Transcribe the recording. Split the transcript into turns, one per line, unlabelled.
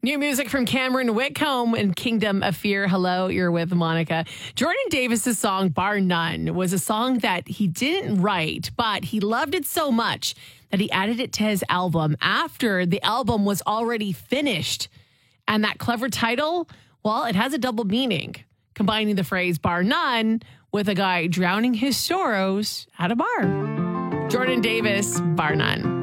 New music from Cameron Whitcomb and Kingdom of Fear. Hello, you're with Monica. Jordan Davis's song Bar None was a song that he didn't write, but he loved it so much that he added it to his album after the album was already finished. And that clever title, well, it has a double meaning, combining the phrase bar none with a guy drowning his sorrows at a bar. Jordan Davis, Bar None.